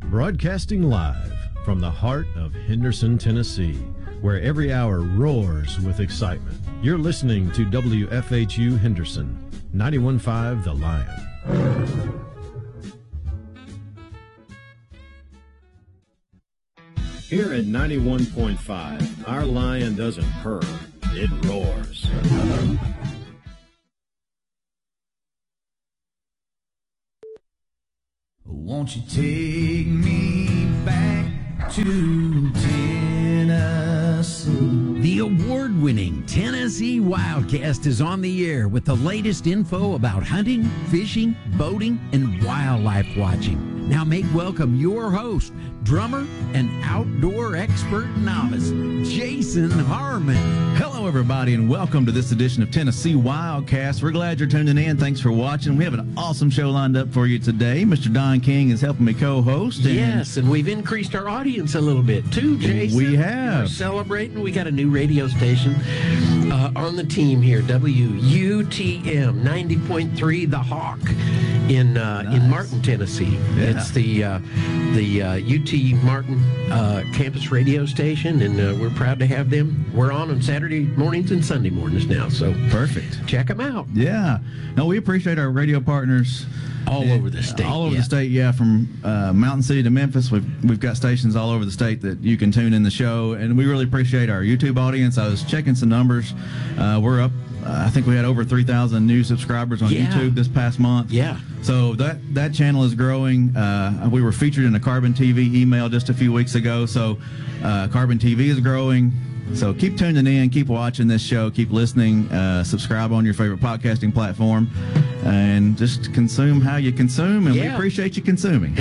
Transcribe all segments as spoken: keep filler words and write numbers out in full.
Broadcasting live from the heart of Henderson, Tennessee, where every hour roars with excitement. You're listening to W F H U Henderson, ninety-one point five The Lion. Here at ninety-one point five, our Lion doesn't purr, it roars. Won't you take me back to Tennessee? The award-winning Tennessee Wildcast is on the air with the latest info about hunting, fishing, boating, and wildlife watching. Now make welcome your host, drummer and outdoor expert novice, Jason Harmon. Hello, everybody, and welcome to this edition of Tennessee Wildcast. We're glad you're tuning in. Thanks for watching. We have an awesome show lined up for you today. Mister Don King is helping me co-host. And yes, and we've increased our audience a little bit, too, Jason. We have. We're celebrating. We got a new radio station uh, on the team here, W U T M ninety point three The Hawk in uh, nice. in Martin, Tennessee. Yeah. It's the uh, the uh, U T Martin uh, campus radio station, and uh, we're proud to have them. We're on on Saturday mornings and Sunday mornings now, so perfect. Check them out. Yeah, no, we appreciate our radio partners all and, over the state. All over yeah. the state, yeah, from uh, Mountain City to Memphis. We've we've got stations all over the state that you can tune in the show, and we really appreciate our YouTube audience. I was checking some numbers. Uh, we're up. Uh, I think we had over three thousand new subscribers on yeah. YouTube this past month. Yeah. So that, that channel is growing. Uh, we were featured in a Carbon T V email just a few weeks ago. So uh, Carbon T V is growing. So keep tuning in, keep watching this show, keep listening, uh, subscribe on your favorite podcasting platform, and just consume how you consume, and yeah. we appreciate you consuming.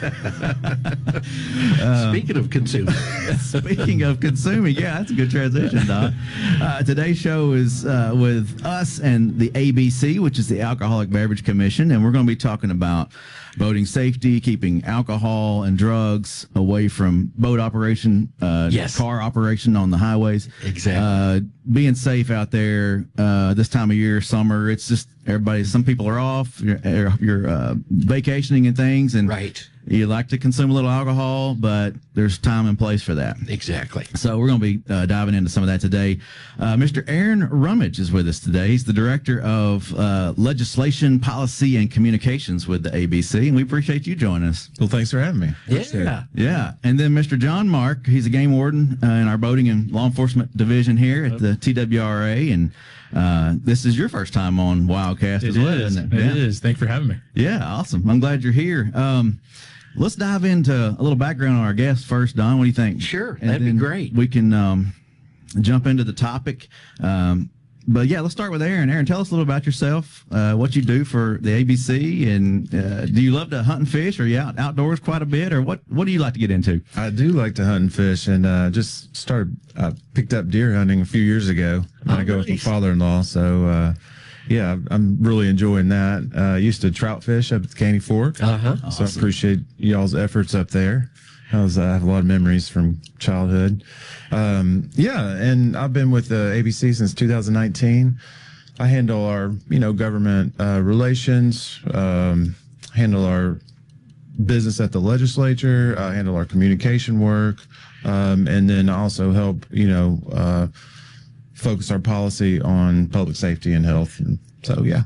uh, Speaking of consuming. Speaking of consuming, yeah, that's a good transition, Don. Uh, today's show is uh, with us and the A B C, which is the Alcoholic Beverage Commission, and we're going to be talking about boating safety, keeping alcohol and drugs away from boat operation, uh, yes. car operation on the highways. Exactly. Uh, being safe out there uh, this time of year, summer, it's just everybody, some people are off, you're, you're uh, vacationing and things, and right. you like to consume a little alcohol, but there's time and place for that. Exactly. So we're going to be uh, diving into some of that today. Uh, Mister Aaron Rummage is with us today. He's the Director of uh, Legislation, Policy, and Communications with the A B C, and we appreciate you joining us. Well, thanks for having me. Yeah. Yeah. And then Mister John Mark, he's a game warden uh, in our boating and law enforcement division here at the T W R A, and uh, this is your first time on Wildcast it as well, is. isn't it? It yeah. is. Thanks for having me. Yeah, awesome. I'm glad you're here. Um, let's dive into a little background on our guest first, Don. What do you think? Sure, and that'd be great. We can um, jump into the topic. Um, but yeah, let's start with Aaron. Aaron, tell us a little about yourself, uh, what you do for the A B C, and uh, do you love to hunt and fish? Are you out outdoors quite a bit, or what? What do you like to get into? I do like to hunt and fish, and uh, just started. I uh, picked up deer hunting a few years ago. Oh, I go nice. with my father-in-law, so uh, yeah, I'm really enjoying that. Uh, I used to trout fish up at the Caney Fork, uh-huh. so awesome. I appreciate y'all's efforts up there. I, was, I have a lot of memories from childhood. Um, yeah, and I've been with the A B C since two thousand nineteen. I handle our, you know, government uh, relations, um, handle our business at the legislature, I handle our communication work, um, and then also help, you know, uh, focus our policy on public safety and health. And so, yeah.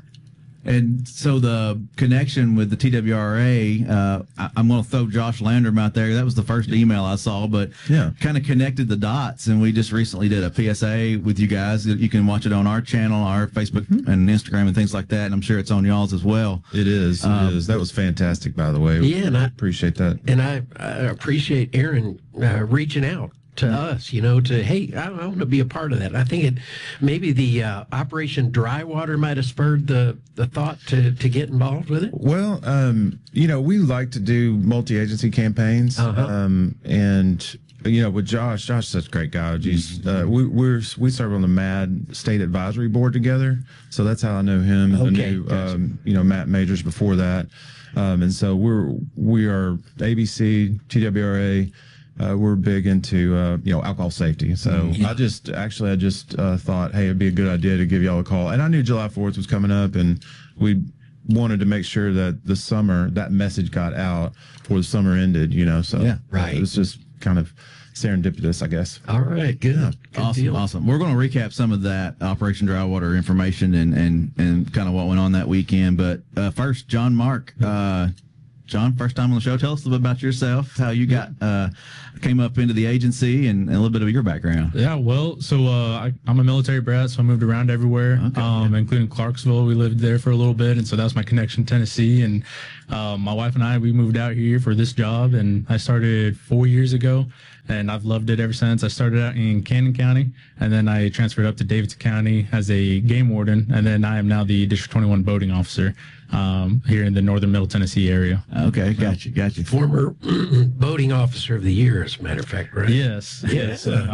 And so the connection with the T W R A, uh, I, I'm going to throw Josh Landrum out there. That was the first email I saw, but yeah, kind of connected the dots. And we just recently did a P S A with you guys. You can watch it on our channel, our Facebook mm-hmm. and Instagram and things like that. And I'm sure it's on y'all's as well. It is. It um, is. That was fantastic, by the way. Yeah, and I appreciate that. And I, I appreciate Aaron uh, reaching out to us, you know, to, hey, I, I want to be a part of that. I think it maybe the uh, Operation Drywater might have spurred the, the thought to, to get involved with it. Well, um, you know, we like to do multi-agency campaigns. Uh-huh. Um, and, you know, with Josh, Josh is such a great guy. Geez, uh, we, we're, we serve on the M A D State Advisory Board together. So that's how I know him. Okay, I knew, gotcha. um, you know, Matt Majors before that. Um, and so we're, we are A B C, T W R A, Uh, we're big into, uh, you know, alcohol safety. So yeah. I just, actually, I just uh, thought, hey, it'd be a good idea to give y'all a call. And I knew July fourth was coming up, and we wanted to make sure that the summer, that message got out before the summer ended, you know, so Yeah. Right. it was just kind of serendipitous, I guess. All right, good. Yeah. Good Awesome, deal. awesome. We're going to recap some of that Operation Drywater information and, and, and kind of what went on that weekend. But uh, first, John Mark. Uh, John, first time on the show. Tell us a little bit about yourself, how you got uh, came up into the agency, and, and a little bit of your background. Yeah, well, so uh, I, I'm a military brat, so I moved around everywhere, Okay, um, yeah. including Clarksville. We lived there for a little bit, and so that was my connection to Tennessee. And um, my wife and I, we moved out here for this job, and I started four years ago, and I've loved it ever since. I started out in Cannon County, and then I transferred up to Davidson County as a game warden, and then I am now the District twenty-one boating officer um, here in the northern Middle Tennessee area. Okay, gotcha, gotcha. Former boating officer of the year, as a matter of fact, right? Yes, yes. Yeah.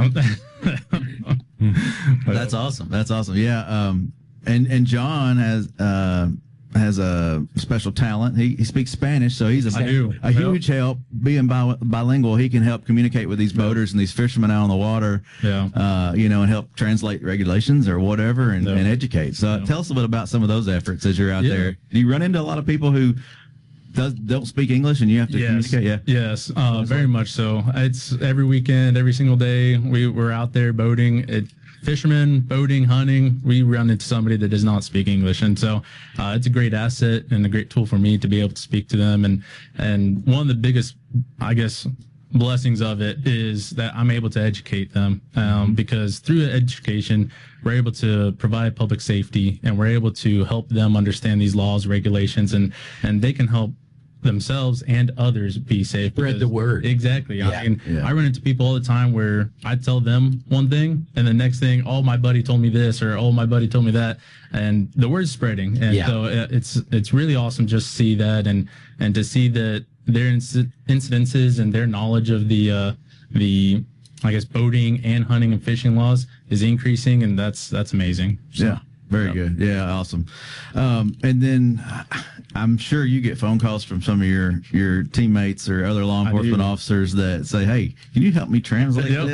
Uh, That's awesome. That's awesome. Yeah. Um, and and John has uh has a special talent. He he speaks Spanish, so he's a, I do. a huge help. Being bi- bilingual, he can help communicate with these boaters and these fishermen out on the water. Yeah. Uh, you know, and help translate regulations or whatever, and, Yeah. and educate. So Yeah. tell us a bit about some of those efforts as you're out Yeah. there. Do you run into a lot of people who does don't speak English and you have to Yes. communicate? Yeah. Yes. Uh, very much so. It's every weekend, every single day. We we're out there boating. It, fishermen, boating, hunting. We run into somebody that does not speak English, and so uh, it's a great asset and a great tool for me to be able to speak to them. And and one of the biggest, I guess, blessings of it is that I'm able to educate them, um, because through education, we're able to provide public safety, and we're able to help them understand these laws, regulations, and and they can help themselves and others be safe. Spread the because- word. Exactly. Yeah. I mean, Yeah. I run into people all the time where I tell them one thing, and the next thing, oh, my buddy told me this, or oh, my buddy told me that, and the word's spreading. And Yeah. so uh, it's it's really awesome just to see that, and and to see that their inc- incidences and their knowledge of the uh, the I guess boating and hunting and fishing laws is increasing, and that's that's amazing. So, Yeah. Very yeah. good. Yeah, awesome. Um, and then uh, I'm sure you get phone calls from some of your, your teammates or other law I enforcement do. officers that say, "Hey, can you help me translate Yep.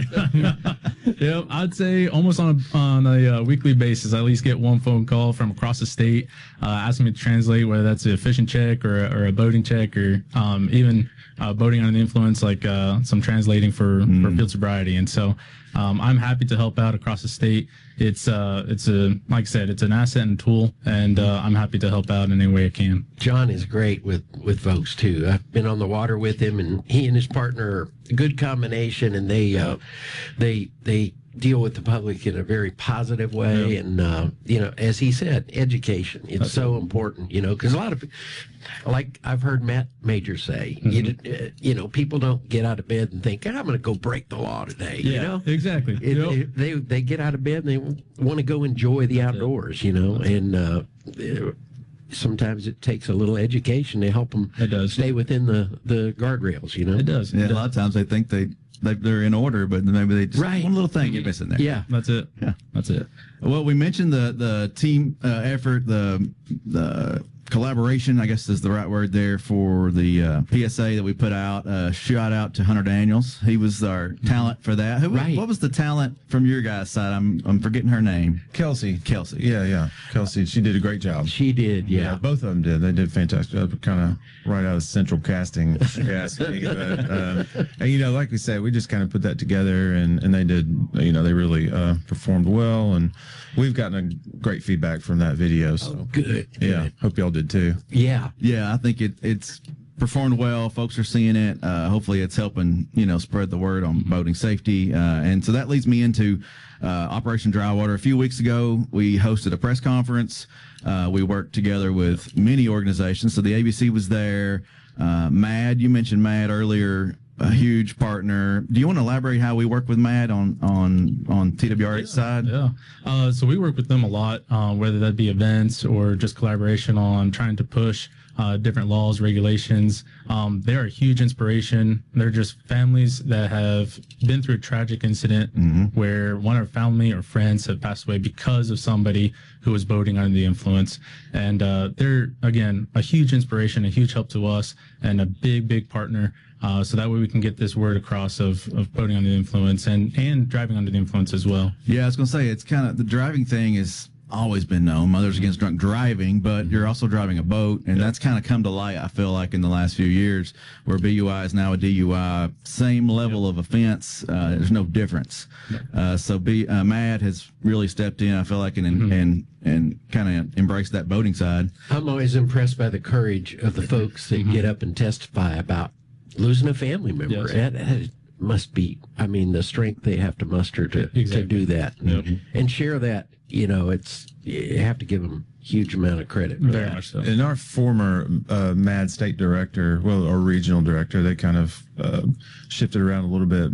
this?" Yep, I'd say almost on a, on a uh, weekly basis, I at least get one phone call from across the state uh, asking me to translate, whether that's a fishing check or a, or a boating check, or um, even uh, boating under the influence, like uh, some translating for, for field sobriety. And so um, I'm happy to help out across the state. It's uh, it's a like I said, it's an asset and tool, and uh, I'm happy to help out in any way I can. John is great with, with folks too. I've been on the water with him, and he and his partner are a good combination, and they uh, they they deal with the public in a very positive way. Yeah. And uh, you know, as he said, education it's That's so important. You know, because a lot of, like I've heard Matt Major say, you, uh, you know, people don't get out of bed and think, I'm going to go break the law today. You know, exactly. it, Yep. it- they they get out of bed and they want to go enjoy the outdoors, you know, and uh, uh, sometimes it takes a little education to help them It does. stay within the, the guardrails, you know. It does. Yeah, It a lot of times they think they, they they're in order, but maybe they just Right. one little thing you're missing there. Yeah, That's it. Yeah. That's it. Well, we mentioned the the team uh, effort, the the collaboration, I guess is the right word there, for the uh, P S A that we put out. Uh, shout out to Hunter Daniels. He was our talent for that. Who, Right. What was the talent from your guys' side? I'm I'm forgetting her name. Kelsey. Kelsey. Yeah, yeah. Kelsey, she did a great job. she did. Yeah, both of them did. They did a fantastic job. Kind of right out of central casting. Yes. But, um, and, you know, like we said, we just kind of put that together, and, and they did, you know, they really uh, performed well. And we've gotten a great feedback from that video. So, good. yeah, hope y'all did too. Yeah, Yeah, I think it it's performed well. Folks are seeing it. Uh, hopefully, it's helping you know spread the word on boating safety. Uh, and so that leads me into uh, Operation Drywater. A few weeks ago, we hosted a press conference. Uh, we worked together with many organizations. So the A B C was there. Uh, MAD, you mentioned MAD earlier. A huge partner. Do you want to elaborate how we work with MAD on on on T W R H side? Yeah. Uh, so we work with them a lot, uh, whether that be events or just collaboration on trying to push uh, different laws, regulations. Um, they're a huge inspiration. They're just families that have been through a tragic incident where one of our family or friends have passed away because of somebody who was boating under the influence. And uh, they're, again, a huge inspiration, a huge help to us, and a big, big partner. Uh, so that way we can get this word across of, of boating under the influence and, and driving under the influence as well. Yeah, I was gonna say it's kind of the driving thing is always been known, Mothers Against Drunk Driving, but you're also driving a boat, and that's kind of come to light, I feel like, in the last few years, where B U I is now a D U I, same level of offense, uh, there's no difference. Uh, so B, uh, MAD has really stepped in, I feel like, and Mm-hmm. and, and kind of embraced that boating side. I'm always impressed by the courage of the folks that get up and testify about losing a family member. Yes. That, that must be, I mean, the strength they have to muster to, to Exactly. do that Yep. and share that. You know, it's you have to give them huge amount of credit for Very that. much so. And our former uh, MAD state director, well, or regional director, they kind of uh, shifted around a little bit.